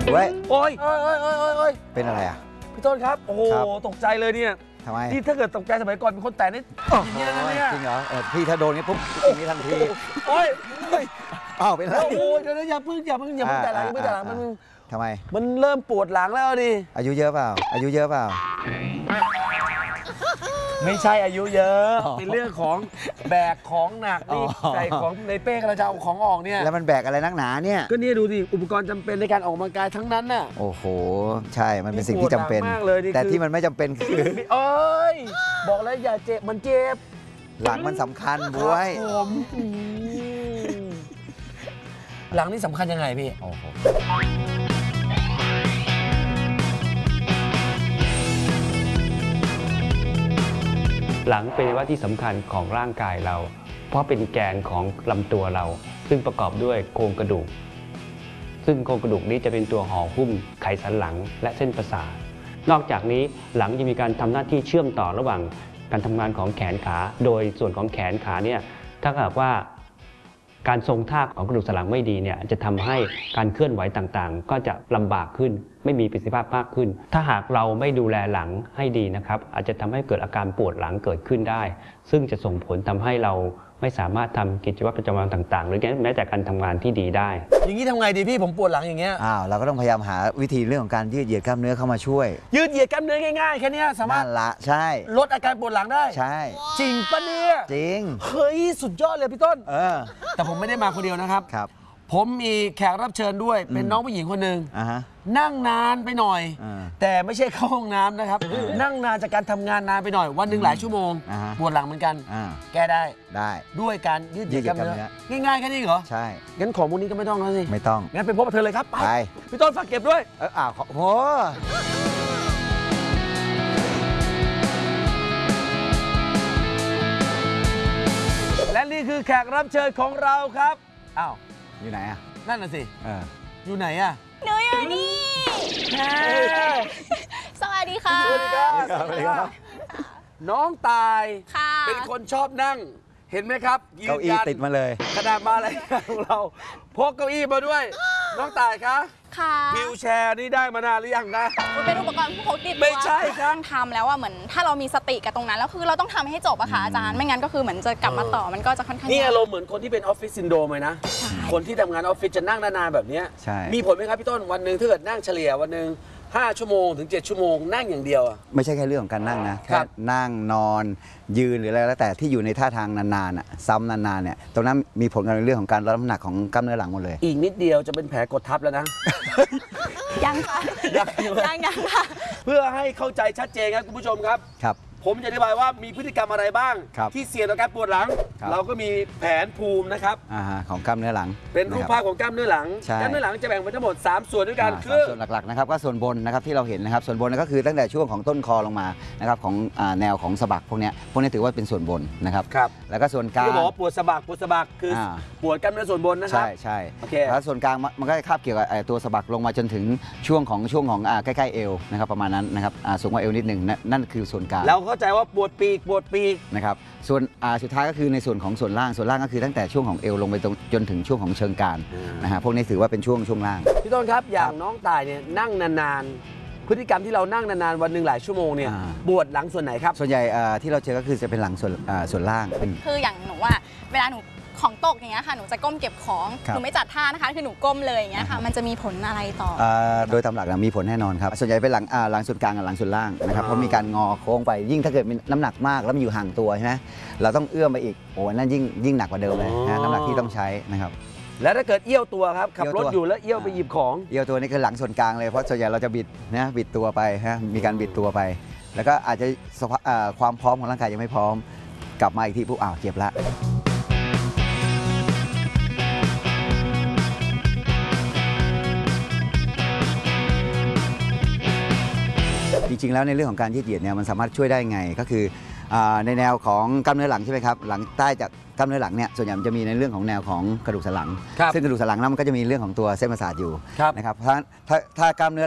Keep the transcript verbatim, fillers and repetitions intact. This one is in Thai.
เว้ยโอ้ยโอ้ยโอ้ยโอ้ยโอ้ยเป็นอะไรอ่ะพี่ต้นครับโอ้โหตกใจเลยเนี่ยทำไมนี่ถ้าเกิดตกใจสมัยก่อนเป็นคนแต่นี่อย่างเงี้ยนะเนี่ยจริงเหรอพี่ถ้าโดนนี้ปุ๊บอย่างนี้ทันทีโอ้ยอ้าวเป็นไรโอ้ยเดี๋ยวอย่าพึ่งอย่าพึ่งอย่าพึ่งแต่หลังอย่าพึ่งแต่หลังมันทำไมมันเริ่มปวดหลังแล้วดิอายุเยอะเปล่าอายุเยอะเปล่าไม่ใช่อายุเยอะเป็นเรื่องของแบกของหนักนี่ใส่ของในเป้กระจะเอาของออกเนี่ยแล้วมันแบกอะไรนักหนาเนี่ยก็นี่ดูดิอุปกรณ์จำเป็นในการออกกำลังกายทั้งนั้นน่ะโอ้โหใช่มันเป็นสิ่งที่จำเป็นแต่ที่มันไม่จำเป็นคือโอ้ยบอกเลยอย่าเจ็บมันเจ็บหลังมันสำคัญบวยผมหลังนี่สำคัญยังไงพี่โอ้โหหลังเป็นอวัยวะที่สำคัญของร่างกายเราเพราะเป็นแกนของลำตัวเราซึ่งประกอบด้วยโครงกระดูกซึ่งโครงกระดูกนี้จะเป็นตัวห่อหุ้มไขสันหลังและเส้นประสาทนอกจากนี้หลังจะมีการทำหน้าที่เชื่อมต่อระหว่างการทำงานของแขนขาโดยส่วนของแขนขาเนี่ยถ้าหากว่าการทรงท่าของกระดูกสันหลังไม่ดีเนี่ยจะทำให้การเคลื่อนไหวต่างๆก็จะลำบากขึ้นไม่มีประสิทธิภาพมากขึ้นถ้าหากเราไม่ดูแลหลังให้ดีนะครับอาจจะทำให้เกิดอาการปวดหลังเกิดขึ้นได้ซึ่งจะส่งผลทำให้เราไม่สามารถทำกิจวัตรประจำวันต่างๆหรือแม้แต่การทำงานที่ดีได้อย่างนี้ทำไงดีพี่ผมปวดหลังอย่างเงี้ยอ้าวเราก็ต้องพยายามหาวิธีเรื่องของการยืดเหยียดกล้ามเนื้อเข้ามาช่วยยืดเหยียดกล้ามเนื้อง่ายๆแค่นี้สามารถละใช่ลดอาการปวดหลังได้ใช่จริงปะเนี่ยจริงเฮ้ยสุดยอดเลยพี่ต้นเออแต่ผมไม่ได้มาคนเดียวนะครับครับผมมีแขกรับเชิญด้วยเป็นน้องผู้หญิงคนหนึ่งนั่งนานไปหน่อยแต่ไม่ใช่เข้าห้องน้ำนะครับนั่งนานจากการทำงานนานไปหน่อยวันหนึ่งหลายชั่วโมงปวดหลังเหมือนกันแก้ได้ได้ด้วยการยืดเหยียดกล้ามเนื้อง่ายๆแค่นี้เหรอใช่งั้นของพวกนี้ก็ไม่ต้องแล้วสิไม่ต้องงั้นไปพบกับเธอเลยครับไปพี่ต้นฝากเก็บด้วยเอออ้าวโหและนี่คือแขกรับเชิญของเราครับอ้าวอยู่ไหนอ่ะนั่นน่ะสิเอออยู่ไหนอ่ะหนูอยู่นี่สวัสดีค่ะสวัสดีครับน้องตายเป็นคนชอบนั่งเห็นไหมครับเก้าอี้ติดมาเลยขนาดมาอะไรของเราพกเก้าอี้มาด้วยน้องตายคะค่ะวิวแชร์นี่ได้มานานหรือยังนะมันเป็นอุปกรณ์ที่พกติดตัวไม่ใช่ครับทำแล้วว่าเหมือนถ้าเรามีสติกับตรงนั้นแล้วคือเราต้องทำให้จบอะค่ะอาจารย์ไม่งั้นก็คือเหมือนจะกลับมาต่อมันก็จะค่อนข้างนี่อารมณ์เหมือนคนที่เป็นออฟฟิศซินโดรมเลยนะคนที่ทำงานออฟฟิศจะนั่งนานๆแบบนี้มีผลไหมครับพี่ต้นวันหนึ่งถ้าเกิดนั่งเฉลี่ยวันหนึ่งห้าชั่วโมงถึงเจ็ดชั่วโมงนั่งอย่างเดียวอ่ะไม่ใช่แค่เรื่องของการนั่งนะแค่นั่งนอนยืนหรืออะไรแล้วแต่ที่อยู่ในท่าทางนานๆอ่ะซ้ำนานๆเนี่ยตรงนั้นมีผลกับในเรื่องของการลดน้ำหนักของกล้ามเนื้อหลังหมดเลยอีกนิดเดียวจะเป็นแผลกดทับแล้วนะยังค่ะยังยังค่ะเพื่อให้เข้าใจชัดเจนครับคุณผู้ชมครับครับผมจะอธิบายว่ามีพฤติกรรมอะไรบ้างที่เสี่ยงต่อการปวดหลังเราก็มีแผนภูมินะครับของกล้ามเนื้อหลังเป็นรูปภาพของกล้ามเนื้อหลังกล้ามเนื้อหลังจะแบ่งเป็นทั้งหมดสามส่วนด้วยกันคือส่วนหลักๆนะครับก็ส่วนบนนะครับที่เราเห็นนะครับส่วนบนก็คือตั้งแต่ช่วงของต้นคอลงมานะครับของแนวของสะบักพวกนี้พวกนี้ถือว่าเป็นส่วนบนนะครับแล้วก็ส่วนกลางที่บอกปวดสะบักปวดสะบักคือปวดกล้ามเนื้อส่วนบนนะครับใช่ใช่แล้วส่วนกลางมันก็คาบเกี่ยวกับตัวสะบักลงมาจนถึงช่วงของช่วงของใกล้ๆเอวนะครับประมาณนั้นนะครับสูงกว่าเอวนิดหนึ่งนั่นคือส่วนกลางแล้วเข้าใจว่าปวดปีปวดปีกนะครับส่วนสุดท้ายก็คือในส่วนของส่วนล่างส่วนล่างก็คือตั้งแต่ช่วงของเอวลงไปจนถึงช่วงของเชิงกรานนะฮะพวกนี้ถือว่าเป็นช่วงช่วงล่างพี่ต้นครับอย่างน้องตายเนี่ยนั่งนานๆพฤติกรรมที่เรานั่งนานๆวันหนึ่งหลายชั่วโมงเนี่ยปวดหลังส่วนไหนครับส่วนใหญ่ที่เราเจอก็คือจะเป็นหลังส่วนส่วนล่างคืออย่างหนูว่าเวลาหนูของตกอย่างเงี้ยค่ะหนูจะก้มเก็บของหนูไม่จัดท่านะคะคือหนูก้มเลยอย่างเงี้ยค่ะมันจะมีผลอะไรต่อโดยตามหลักมีผลแน่นอนครับส่วนใหญ่เป็นหลังหลังส่วนกลางกับหลังส่วนล่างนะครับเพราะมีการงอโค้งไปยิ่งถ้าเกิดมีน้ำหนักมากแล้วมันอยู่ห่างตัวใช่ไหมเราต้องเอื้อมไปอีกโอ้นั่นยิ่งยิ่งหนักกว่าเดิมเลยนะน้ำหนักที่ต้องใช้นะครับแล้วถ้าเกิดเอี้ยวตัวครับขับรถอยู่แล้วเอี้ยวไปหยิบของเอี้ยวตัวนี่คือหลังส่วนกลางเลยเพราะส่วนใหญ่เราจะบิดนะบิดตัวไปฮะมีการบิดตัวไปแล้วก็อาจจะความพร้อมของร่างกายยังไม่พร้อมกลับมาอีกทีปุ๊บอ้าวเจ็บละจริงๆแล้วในเรื่องของการยืดเหยียดเนี่ยมันสามารถช่วยได้ไงก็คือในแนวของกล้ามเนื้อหลังใช่ไหมครับหลังใต้จากกล้ามเนื้อหลังเนี่ยส่วนใหญ่มันจะมีในเรื่องของแนวของกระดูกสันหลังซึ่งกระดูกสันหลังนั้นมันก็จะมีเรื่องของตัวเส้นประสาทอยู่นะครับถ้าถ้าถ้ากล้ามเนื้อ